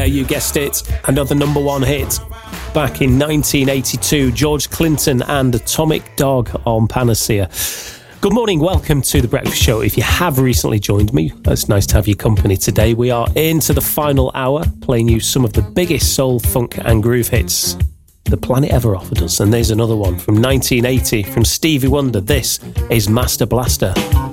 Yeah, you guessed it. Another number one hit. Back in 1982, George Clinton and Atomic Dog on Panacea. Good morning, welcome to The Breakfast Show. If you have recently joined me, it's nice to have your company today. We are into the final hour, playing you some of the biggest soul, funk and groove hits the planet ever offered us. And there's another one from 1980 from Stevie Wonder. This is Master Blaster.